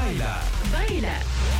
بايلة.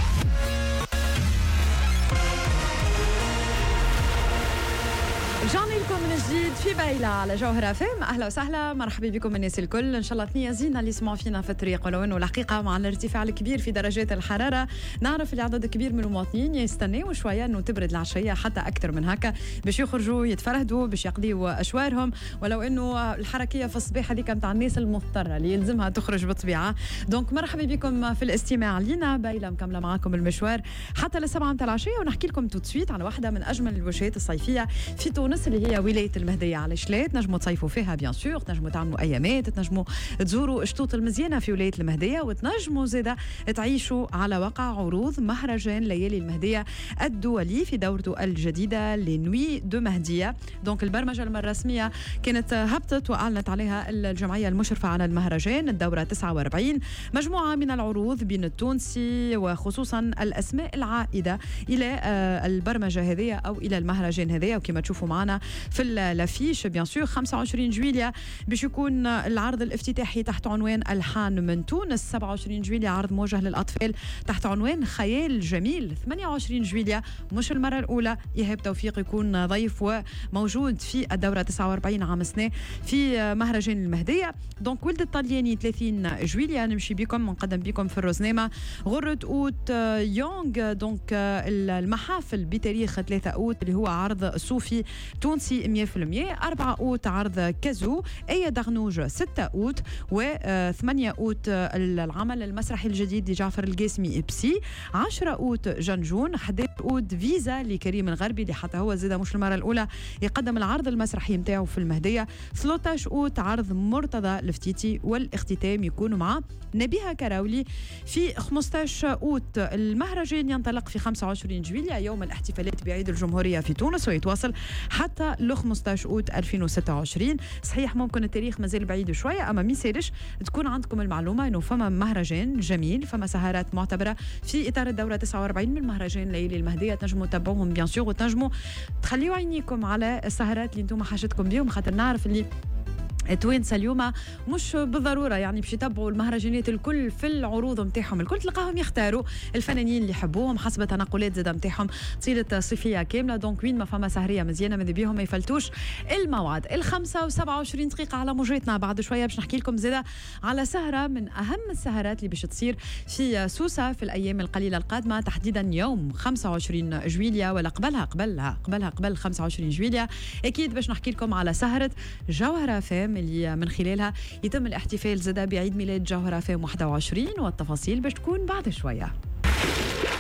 رجعنا لكم من جديد في بايلة على جوهرة فم. أهلا وسهلا، مرحبا بكم الناس الكل. إن شاء الله تنيزينا اللي يسمعوا فينا في الطريق، ولو أنه الحقيقة مع الارتفاع الكبير في درجات الحرارة نعرف اللي عدد كبير من المواطنين يستنوا شوية أنه تبرد العشية حتى أكثر من هكا باش يخرجوا يتفرهدوا باش يقضيوا أشوارهم، ولو أنه الحركية في الصباح هذيك متاع الناس المضطرة اللي يلزمها تخرج بالطبيعة. دونك مرحبا بكم في الاستماع لينا. بايلة مكملة معاكم المشوار حتى للسبعة متاع العشية، ونحكي لكم توتسويت على واحدة من أجمل الوجهات الصيفية في تونس اللي هي ولاية المهدية. علاش لا؟ تنجموا تصيفوا فيها بيان سور، تنجموا تعملوا ايامات، تنجموا تزوروا الشطوط المزيانة في ولاية المهدية، وتنجموا زيدا تعيشوا على وقع عروض مهرجان ليالي المهدية الدولي في دورته الجديدة لنوي دو مهدية. دونك البرمجة الرسمية كانت هبطت وأعلنت عليها الجمعية المشرفة على المهرجان الدورة 49، مجموعة من العروض بين التونسي وخصوصا الأسماء العائدة إلى البرمجة هذه أو إلى المهرجان هذه. وكما تشوفوا معنا في الافيش بيان سور 25 جويلية باش يكون العرض الافتتاحي تحت عنوان الحان من تونس، 27 جويلية عرض موجه للأطفال تحت عنوان خيال جميل، 28 جويلية مش المرة الأولى إيهاب توفيق يكون ضيف وموجود في الدورة 49 عام سنة في مهرجان المهدية. دونك ولد الطلياني 30 جويلية نمشي بكم ونقدم بكم في الرزنامة غرة أوت يونغ. دونك المحافل بتاريخ 3 أوت اللي هو عرض صوفي تونسي 100%، 4 أوت عرض كازو، أي دغنوج 6 أوت، و8 أوت العمل المسرحي الجديد لجعفر القاسمي بسي، 10 أوت جنجون، 11 أوت فيزا لكريم الغربي اللي حتى هو زيدا مش المرة الأولى يقدم العرض المسرحي متاعه في المهدية، 13 أوت عرض مرتضى الفتيتي، والاختتام يكون مع نبيها كراولي في 15 أوت. المهرجان ينطلق في 25 جويلية يوم الاحتفالات بعيد الجمهورية في تونس، ويتواصل حتى ل 15 أوت 2026. صحيح ممكن التاريخ مازال بعيد شوية، أما ميسالش تكون عندكم المعلومة أنه فما مهرجان جميل، فما سهرات معتبرة في إطار الدورة 49 من مهرجان ليالي المهدية، تنجموا تتابعوهم بيان سور، وتنجموا تخليوا عينيكم على السهرات اللي انتم حاجتكم بيهم، خاطر نعرف اللي التوانسة اليوم مش بالضرورة يعني باش يتبعوا المهرجانات الكل في العروض متاعهم الكل، تلقاهم يختاروا الفنانين اللي يحبوهم حسب تنقلات زاده متاعهم طيلة صيفية كاملة. دونك وين ما فما سهرية مزيانة ماذا بيهم ما يفلتوش الموعد. 5:27 دقيقة على موجتنا. بعد شوية باش نحكي لكم زاده على سهرة من أهم السهرات اللي باش تصير في سوسة في الأيام القليلة القادمة، تحديدا يوم 25 جويلية ولا قبل 25 جويلية. أكيد باش نحكي لكم على سهرة جوهرة فام اللي من خلالها يتم الاحتفال زادا بعيد ميلاد جوهرة فام 21، والتفاصيل باش تكون بعد شوية.